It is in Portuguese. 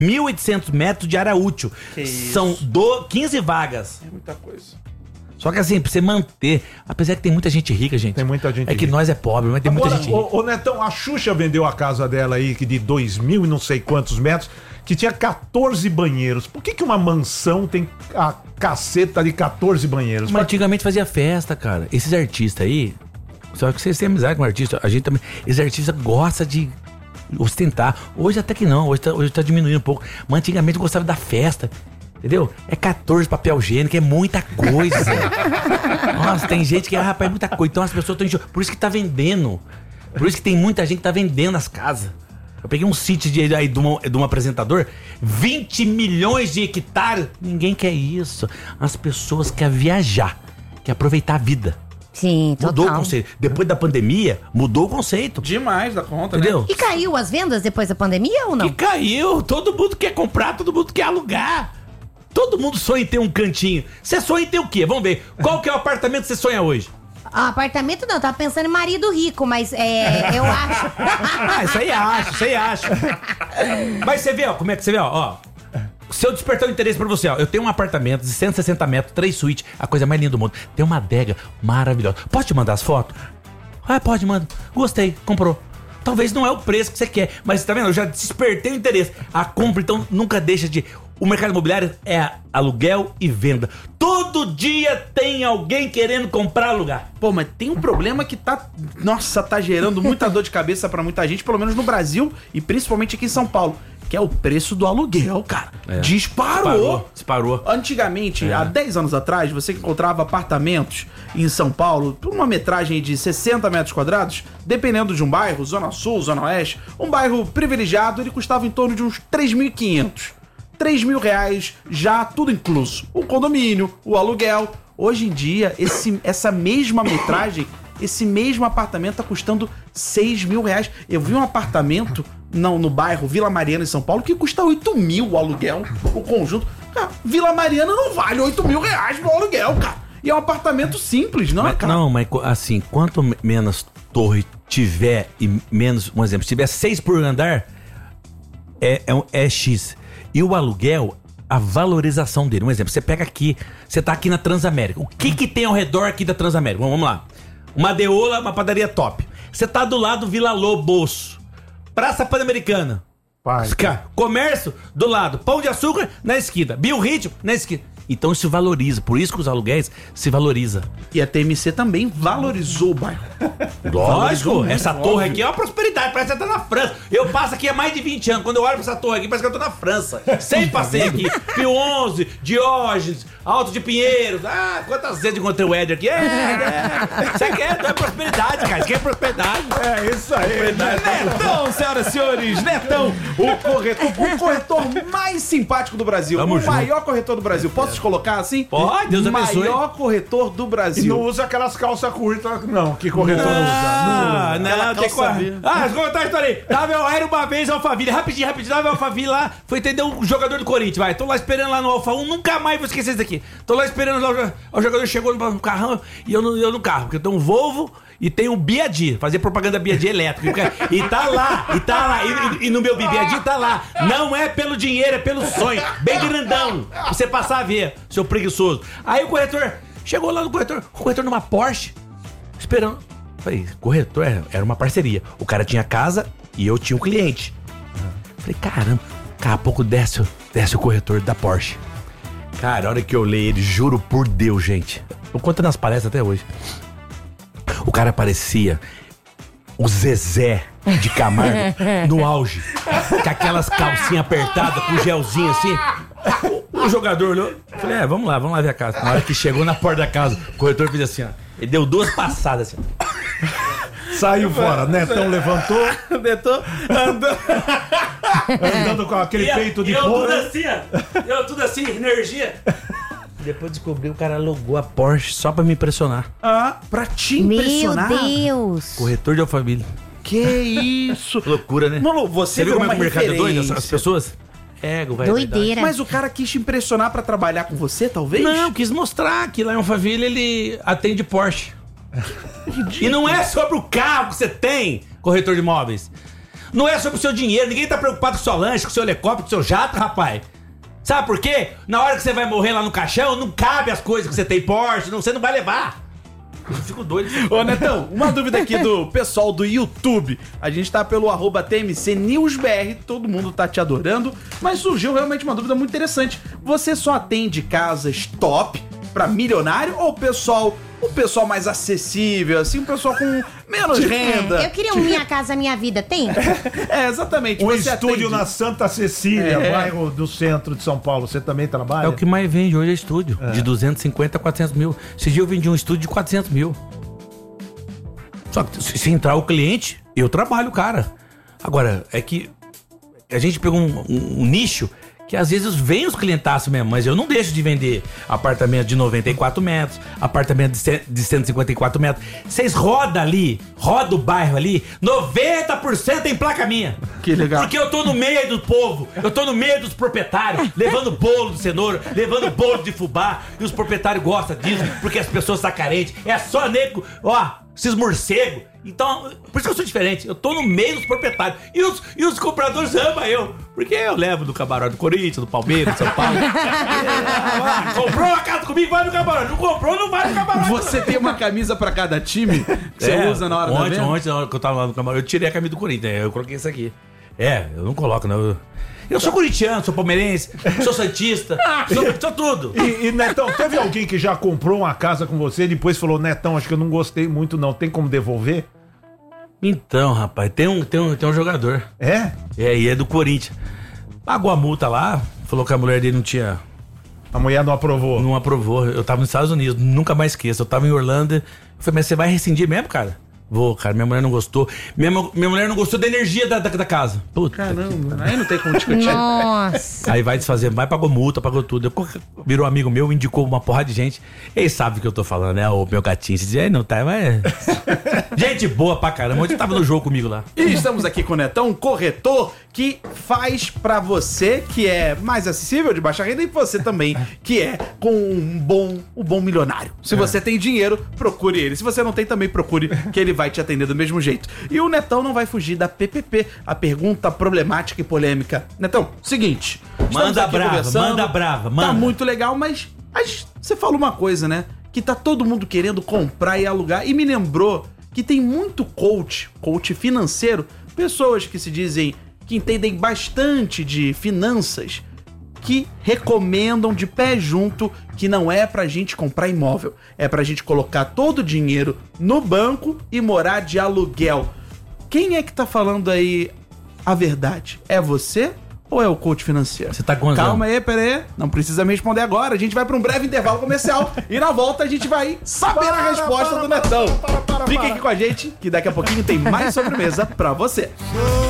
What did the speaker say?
1.800 metros de área útil. São 15 vagas. É muita coisa. Só que assim, pra você manter, apesar que tem muita gente rica, gente. Tem muita gente rica. É que nós é pobre, mas tem muita gente rica. Ô Netão, a Xuxa vendeu a casa dela aí, que de 2.000 e não sei quantos metros, que tinha 14 banheiros. Por que uma mansão tem a caceta de 14 banheiros? Mas antigamente fazia festa, cara. Esses artistas aí, só que vocês têm amizade com artista, a gente também. Esses artistas gostam de ostentar. Hoje até que não, hoje tá diminuindo um pouco. Mas antigamente gostava da festa. Entendeu? É 14 papel higiênico, é muita coisa. Nossa, tem gente que, rapaz, é muita coisa. Então as pessoas estão enjoando. Por isso que tá vendendo. Por isso que tem muita gente que tá vendendo as casas. Eu peguei um sítio de um apresentador, 20 milhões de hectares. Ninguém quer isso. As pessoas querem viajar, querem aproveitar a vida. Sim, mudou total. o conceito. Depois da pandemia, mudou o conceito. Demais da conta, entendeu? né? E caiu as vendas depois da pandemia ou não? Que caiu. Todo mundo quer comprar, todo mundo quer alugar. Todo mundo sonha em ter um cantinho. Você sonha em ter o quê? Vamos ver. Qual que é o apartamento que você sonha hoje? Apartamento não, eu tava pensando em marido rico, mas eu acho. Isso aí acho. Mas você vê, ó, como é que você vê, ó. Se eu despertar o interesse pra você, ó, eu tenho um apartamento de 160 metros, 3 suítes, a coisa mais linda do mundo. Tem uma adega maravilhosa. Posso te mandar as fotos? Pode, manda. Gostei, comprou. Talvez não é o preço que você quer, mas tá vendo? Eu já despertei o interesse. A compra, então, nunca deixa de... O mercado imobiliário é aluguel e venda. Todo dia tem alguém querendo comprar alugar. Pô, mas tem um problema que tá gerando muita dor de cabeça pra muita gente, pelo menos no Brasil e principalmente aqui em São Paulo, que é o preço do aluguel, cara. Disparou. Antigamente, há 10 anos atrás, você encontrava apartamentos em São Paulo, por uma metragem de 60 metros quadrados, dependendo de um bairro, Zona Sul, Zona Oeste, um bairro privilegiado, ele custava em torno de uns 3.500. R$3.000 já tudo incluso. O condomínio, o aluguel. Hoje em dia, essa mesma metragem, esse mesmo apartamento tá custando R$6.000. Eu vi um apartamento no bairro Vila Mariana, em São Paulo, que custa R$8.000 o aluguel, o conjunto. Cara, Vila Mariana não vale R$8.000 pro aluguel, cara. E é um apartamento simples, não é, cara? Não, mas assim, quanto menos torre tiver e menos, um exemplo, se tiver 6 por andar, é X. E o aluguel, a valorização dele. Um exemplo, você pega aqui, você tá aqui na Transamérica. O que tem ao redor aqui da Transamérica? Vamos lá. Uma Deola, uma padaria top. Você tá do lado do Vila Lobos. Praça Pan-Americana. Comércio do lado. Pão de Açúcar na esquina. Biorritmo na esquina. Então isso valoriza, por isso que os aluguéis se valoriza. E a TMC também valorizou o bairro. Lógico, essa torre aqui é uma prosperidade, parece que você tá na França. Eu passo aqui há mais de 20 anos, quando eu olho pra essa torre aqui, parece que eu tô na França. Sempre passei aqui, Pio 11, Diógenes, Alto de Pinheiros. Quantas vezes encontrei o Éder aqui? Você quer, não é prosperidade, cara, isso aqui é prosperidade. É isso aí. Netão, senhoras e senhores, Netão, o corretor mais simpático do Brasil. Tamo junto. Maior corretor do Brasil. Posso te colocar assim? Pode, Deus abençoe. Maior corretor do E Brasil. não usa aquelas calças curtas, não, que corretor usa. Não, tem que... deixa eu contar a história aí. Era uma vez Alphaville, rapidinho, tava em Alphaville lá, foi entender um jogador do Corinthians, vai. Tô lá esperando lá no Alfa 1, nunca mais vou esquecer isso aqui. Tô lá esperando lá, o jogador chegou no carrão e eu no carro, porque eu tenho um Volvo e tem um Biadi, fazer propaganda Biadi elétrico. E tá lá, e no meu Biadi tá lá. Não é pelo dinheiro, é pelo sonho, bem grandão, pra você passar a ver, seu preguiçoso. Aí o corretor, chegou lá no corretor, o corretor numa Porsche, esperando. Falei, corretor, era uma parceria. O cara tinha casa e eu tinha um cliente. Falei, caramba, daqui a pouco desce o corretor da Porsche. Cara, a hora que eu olhei ele, juro por Deus, gente. Eu conto nas palestras até hoje. O cara parecia o Zezé de Camargo no auge. Com aquelas calcinhas apertadas, com gelzinho assim. O jogador olhou. Falei, vamos lá ver a casa. Na hora que chegou na porta da casa, o corretor fez assim, ó. Ele deu 2 passadas assim. Saiu fora, Netão levantou. Netão andando com aquele peito de porra. Eu tudo assim, energia. Depois descobri o cara alugou a Porsche só pra me impressionar. Pra te impressionar? Meu Deus. Corretor de Alphaville. Que isso? Loucura, né? Não, você viu virou como é uma que o mercado é doido? referência. As pessoas... Ego, vai. Doideira. Mas o cara quis te impressionar pra trabalhar com você, talvez? Não, quis mostrar que lá em Alphaville ele atende Porsche. E não é sobre o carro que você tem, corretor de imóveis. Não é sobre o seu dinheiro, ninguém tá preocupado com o seu lanche, com o seu helicóptero, com o seu jato, rapaz. Sabe por quê? Na hora que você vai morrer lá no caixão, não cabe as coisas que você tem Porsche, você não vai levar. Eu fico doido. Ô, Netão, uma dúvida aqui do pessoal do YouTube. A gente tá pelo @TMCNewsBR, todo mundo tá te adorando, mas surgiu realmente uma dúvida muito interessante. Você só atende casas top pra milionário ou o pessoal mais acessível, assim, o pessoal com menos renda? Eu queria um Minha Casa Minha Vida, tem? Exatamente. Um estúdio na Santa Cecília, bairro do centro de São Paulo. Você também trabalha? É o que mais vende hoje, é estúdio. De 250 a 400 mil. Esse dia eu vendi um estúdio de 400 mil. Só que se entrar o cliente, eu trabalho, cara. Agora, é que a gente pegou um nicho que às vezes vem os clientaços mesmo, mas eu não deixo de vender apartamento de 94 metros, apartamento de 154 metros. Vocês rodam o bairro ali, 90% tem placa minha. Que legal. Porque eu tô no meio do povo, eu tô no meio dos proprietários, levando bolo de cenoura, levando bolo de fubá, e os proprietários gostam disso, porque as pessoas estão carentes. É só nego, esses morcegos. Então, por isso que eu sou diferente. Eu tô no meio dos proprietários. E os compradores amam eu. Porque eu levo do camarote do Corinthians, do Palmeiras, do São Paulo. Comprou uma casa comigo, vai no camarote. Não comprou, não vai no camarote. Você tem uma camisa pra cada time que você usa na hora da venda? Ontem, na hora que eu tava lá no camarote, eu tirei a camisa do Corinthians. Eu coloquei isso aqui. Eu não coloco, não. Eu sou corintiano, sou palmeirense, sou santista, sou tudo. E Netão, teve alguém que já comprou uma casa com você e depois falou, Netão, acho que eu não gostei muito não, tem como devolver? Então, rapaz, tem um jogador. É? E é do Corinthians. Pagou a multa lá, falou que a mulher dele não tinha... A mulher não aprovou? Não aprovou. Eu tava nos Estados Unidos, nunca mais esqueço. Eu tava em Orlando, eu falei, mas você vai rescindir mesmo, cara? Vou, cara, minha mulher não gostou. Minha mulher não gostou da energia da casa. Puta. Caramba, aí não tem como discutir. Nossa. Aí vai desfazer, pagou multa, pagou tudo. Virou um amigo meu, indicou uma porrada de gente. Ele sabe o que eu tô falando, né? O meu gatinho. Você diz, não tá, mas... Gente boa pra caramba. Ontem tava no jogo comigo lá. E estamos aqui com o Netão, um corretor que faz pra você que é mais acessível, de baixa renda, e você também que é com um bom milionário. Se você tem dinheiro, procure ele. Se você não tem, também procure, que ele vai te atender do mesmo jeito. E o Netão não vai fugir da PPP, a pergunta problemática e polêmica. Netão, seguinte. Manda brava. Tá muito legal, mas você falou uma coisa, né? Que tá todo mundo querendo comprar e alugar. E me lembrou que tem muito coach financeiro, pessoas que se dizem que entendem bastante de finanças, que recomendam de pé junto que não é pra gente comprar imóvel, é pra gente colocar todo o dinheiro no banco e morar de aluguel. Quem é que tá falando aí a verdade? É você ou é o coach financeiro? Você tá com Calma aí, peraí. Não precisa me responder agora. A gente vai pra um breve intervalo comercial e na volta a gente vai saber a resposta do Netão. Fica aqui com a gente que daqui a pouquinho tem mais sobremesa pra você.